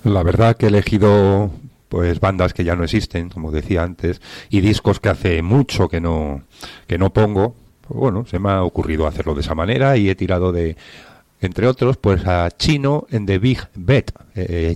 La verdad que he elegido pues bandas que ya no existen, como decía antes, y discos que hace mucho que no pongo. Pues bueno, se me ha ocurrido hacerlo de esa manera y he tirado de, entre otros, pues a Chino en The Big Bet.